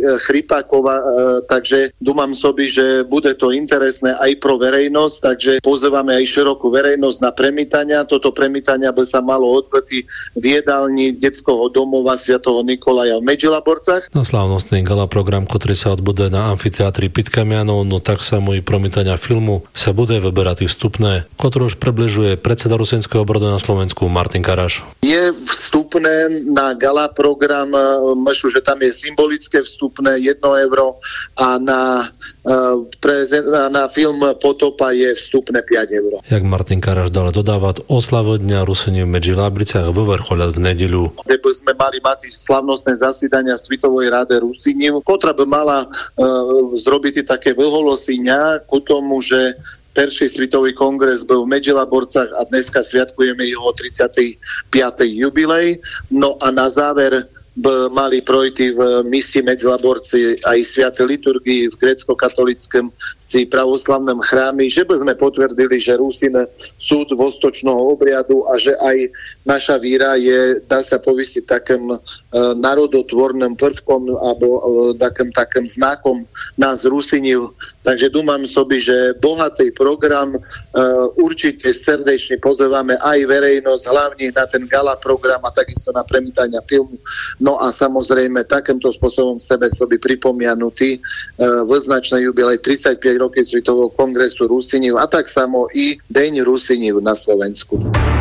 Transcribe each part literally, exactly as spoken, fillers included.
Chrypákova, takže dúmam sobi, že bude to interesné aj pro verejnosť, takže pozývame aj širokú verejnosť na premietania. Toto premietania by sa malo odbyť v jedálni detského domova Svätého Nikolaja v Medžilaborcach. Na slávnostný gala program, ktorý sa odbude na amfiteátri Pitkamianov, no tak sa môj premietania filmu sa bude vyberať vstupné, ktoré už približuje predseda Rusinského obrodu na Slovensku Martin Karaš. Je vstupné na gala program, myšu, že tam je symbolické vstupné jedno euro a na, na film Potopa je vstupné päť eur. Jak Martin Karaš dále dodávať, oslava dňa Rusini v Medžilabriciach vo vrchoľať v nedeľu. Kde by sme mali mať slavnostné zasidania Svitovej rady Rusiniv, ktorá by mala uh, zrobiť také vyholosenia ku tomu, že Perší svitový kongres bol v Medžilaborcach a dneska sviatkujeme jeho tridsiaty piaty jubilej. No a na záver by mali projty v misi Medžilaborci aj sviaté liturgii v grécko-katolíckom pravoslavnom chráme, že by sme potvrdili, že Rusin sú vostočného obriadu a že aj naša víra je, dá sa povistiť, takým e, národotvorným prvkom alebo e, takým, takým znakom nás Rusiniv. Takže dúmam sobi, že bohatý program, e, určite srdečne pozývame aj verejnosť, hlavne na ten gala program a takisto na premietania filmu. No a samozrejme takýmto spôsobom sebe sobi pripomianutý e, vyznačné jubilej tridsaťpäť roky Svitového kongresu Rusiniv a tak samo i Deň Rusiniv na Slovensku.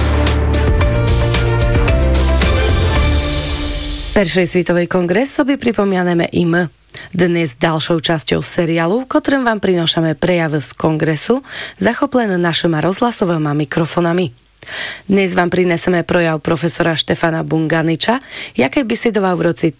Perší svitový kongres sobi pripomianeme i my. Dnes ďalšou časťou seriálu, ktorým vám prinášame prejavy z kongresu, zachoplené našimi rozhlasovými mikrofonami. Dnes vám prineseme projav profesora Štefana Bunganiča, jaké besidoval v roci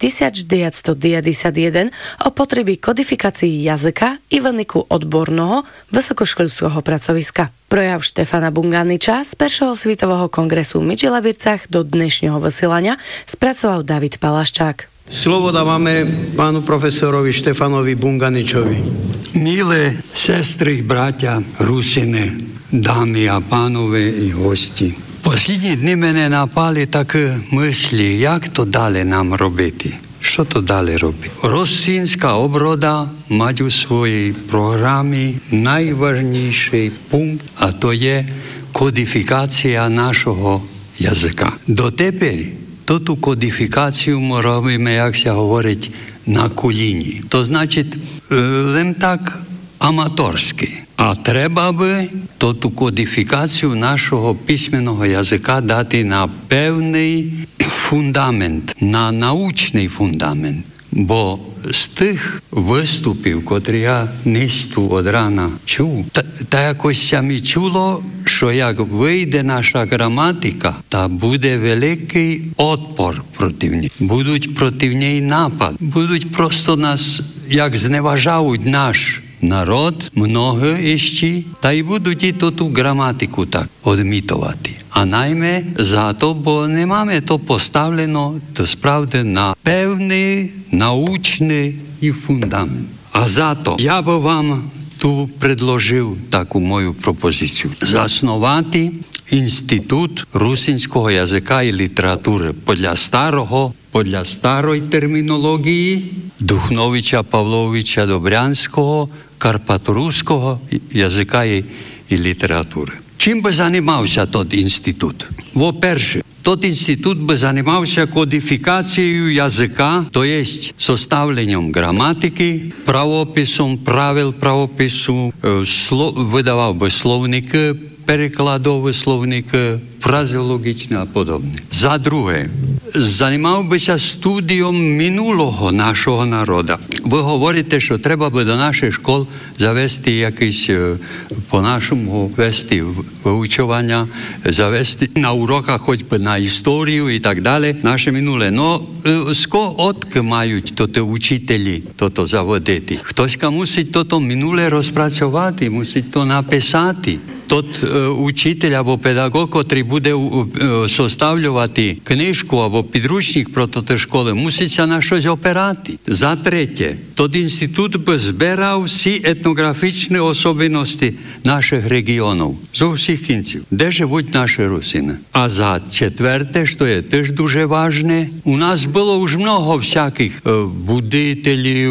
devätnásťstodeväťdesiatjeden o potreby kodifikácii jazyka i vyniku odborného vysokoškolského pracoviska. Projav Štefana Bunganiča z Peršieho svitového kongresu v Medžilabircach do dnešného vysielania spracoval David Palaščák. Slovo dávame pánu profesorovi Štefanovi Bunganičovi. Milé sestry, bratia, Rusiny, dámy a pánové i hosti. Poslední dny mene napali také mysli, jak to dále nám robiti. Що то далі робити? Російська оброда має у своїй програмі найважніший пункт, а то є кодифікація нашого язика. Дотепер ту кодифікацію ми робимо, як се говорить, на коліні. То значить, лем так аматорськи. А треба би ту кодифікацію нашого письменного язика дати на певний фундамент, на научний фундамент. Бо з тих виступів, котрі я низьку од рана чув, та, та якось самі чуло, що як вийде наша граматика, та буде великий отпор проти неї. Будуть проти неї напад. Будуть просто нас, як зневажають наш народ, многі іще, та й будуть і ту граматику так одмітувати. А найме за то, бо не маємо то поставлено, то справді на певний научний фундамент. А за то я би вам ту предложив таку мою пропозицію. Заснувати інститут русинського язика і літератури подля старого, подля старої термінології Духновича Павловича Добрянського, карпаторуського язика і, і літератури. Чим би займався тот інститут? Во-перше, тот інститут би займався кодифікацією язика, то є составленням граматики, правописом, правил правопису, слов, видавав би словники, перекладові словники, фразеологічні а подобне. За друге, займав бися студієм минулого нашого народу. Ви говорите, що треба би до наших школ завести якийсь, по-нашому вести вивчування, завести на уроках хоч би на історію і так далі, наше минуле. Но ско отки мають то учителі то заводити. Хтось мусить то минуле розпрацювати, мусить то написати. Тот е, учитель або педагог, котрий буде е, составлювати книжку або підручник про тоти школи, муситься на щось опирати. За третє, тот інститут би збирав всі етнографічні особливості наших регіонів, з усіх кінців, де живуть наші русини. А за четверте, що є теж дуже важне, у нас було вже много всяких е, будителів,